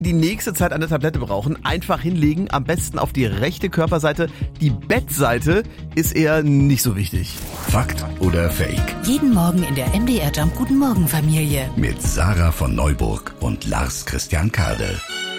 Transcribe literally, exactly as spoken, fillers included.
die nächste Zeit eine Tablette brauchen, einfach hinlegen, am besten auf die rechte Körperseite. Die Bettseite ist eher nicht so wichtig. Fakt oder Fake? Jeden Morgen in der M D R Jump Guten Morgen Familie. Mit Sarah von Neuburg und Lars Christian Kade.